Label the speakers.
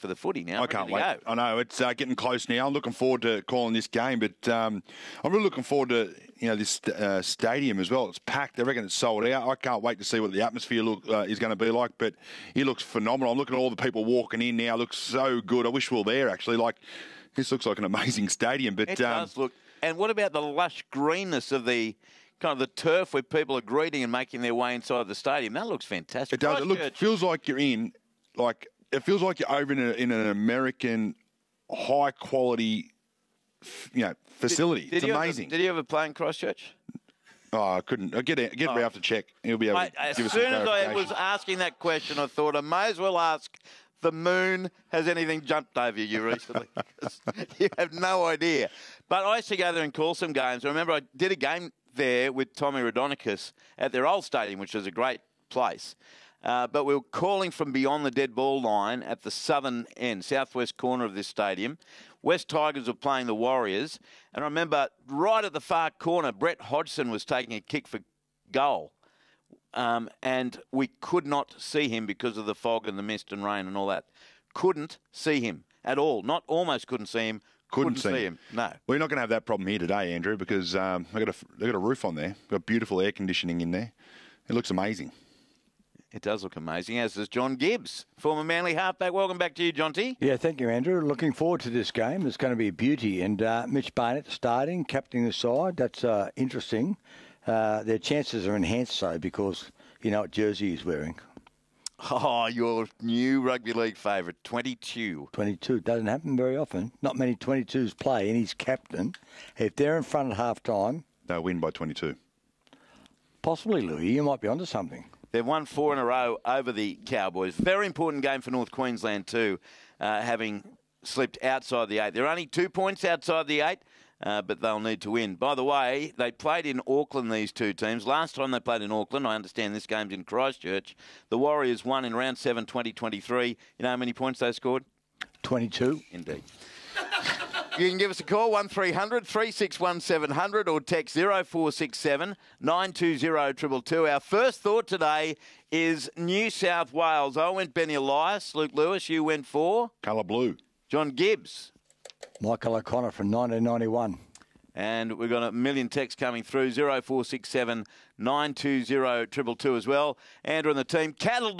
Speaker 1: for the footy now.
Speaker 2: I can't
Speaker 1: Ready
Speaker 2: wait.
Speaker 1: to go.
Speaker 2: I know it's getting close now. I'm looking forward to calling this game, but I'm really looking forward to this stadium as well. It's packed. I reckon it's sold out. I can't wait to see what the atmosphere is going to be like. But it looks phenomenal. I'm looking at all the people walking in now. It looks so good. I wish we were there actually. This looks like an amazing stadium. But
Speaker 1: It does look. And what about the lush greenness of the kind of the turf where people are greeting and making their way inside the stadium? That looks fantastic.
Speaker 2: It does. It feels like you're in it feels like you're over in an American high quality, facility. It's amazing.
Speaker 1: Did you ever play in Christchurch?
Speaker 2: Oh, I couldn't. Get Ralph to check. He'll be able to give us some clarification.
Speaker 1: As soon as I was asking that question, I thought I may as well ask the moon. Has anything jumped over you recently? You have no idea. But I used to go there and call some games. I remember I did a game there with Tommy Radonicus at their old stadium, which was a great place. But we were calling from beyond the dead ball line at the southern end, southwest corner of this stadium. West Tigers were playing the Warriors. And I remember right at the far corner, Brett Hodgson was taking a kick for goal. And we could not see him because of the fog and the mist and rain and all that. Couldn't see him at all. Not almost couldn't see him. Couldn't see him. No.
Speaker 2: Well, you're not going to have that problem here today, Andrew, because they've got a roof on there. Got beautiful air conditioning in there. It looks amazing.
Speaker 1: It does look amazing, as does John Gibbs, former Manly halfback. Welcome back to you, John T.
Speaker 3: Yeah, thank you, Andrew. Looking forward to this game. It's going to be a beauty. And Mitch Barnett starting, captaining the side. That's interesting. Their chances are enhanced, though, because you know what jersey he's wearing.
Speaker 1: Oh, your new rugby league favourite, 22.
Speaker 3: 22. Doesn't happen very often. Not many 22s play, and he's captain. If they're in front at half-time...
Speaker 2: They'll win by 22.
Speaker 3: Possibly, Louis. You might be onto something.
Speaker 1: They've won 4 in a row over the Cowboys. Very important game for North Queensland too, having slipped outside the 8. They're only 2 points outside the 8, but they'll need to win. By the way, they played in Auckland, these two teams. Last time they played in Auckland, I understand this game's in Christchurch, the Warriors won in round 7, 2023. You know how many points they scored?
Speaker 3: 22.
Speaker 1: Indeed. You can give us a call, 1300 361 700, or text 0467 920 222. Our first thought today is New South Wales. I went Benny Elias. Luke Lewis, you went for?
Speaker 2: Colour blue.
Speaker 1: John Gibbs.
Speaker 3: Michael O'Connor from 1991.
Speaker 1: And we've got a million texts coming through, 0467 920 222 as well. Andrew and the team. Cattle